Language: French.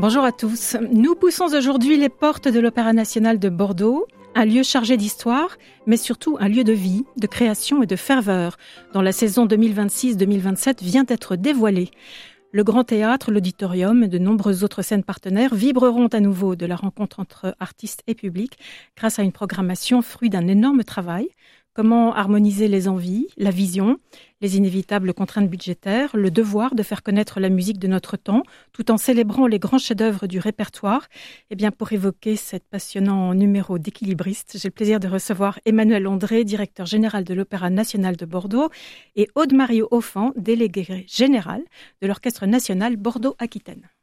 Bonjour à tous. Nous poussons aujourd'hui les portes de l'Opéra national de Bordeaux, un lieu chargé d'histoire, mais surtout un lieu de vie, de création et de ferveur, dont la saison 2026-2027 vient d'être dévoilée. Le Grand Théâtre, l'Auditorium et de nombreuses autres scènes partenaires vibreront à nouveau de la rencontre entre artistes et public grâce à une programmation fruit d'un énorme travail. Comment harmoniser les envies, la vision, les inévitables contraintes budgétaires, le devoir de faire connaître la musique de notre temps, tout en célébrant les grands chefs-d'œuvre du répertoire. Eh bien, pour évoquer cet passionnant numéro d'équilibriste, j'ai le plaisir de recevoir Emmanuel Ondré, directeur général de l'Opéra national de Bordeaux, et Aude-Marie Offan, déléguée générale de l'Orchestre national Bordeaux-Aquitaine.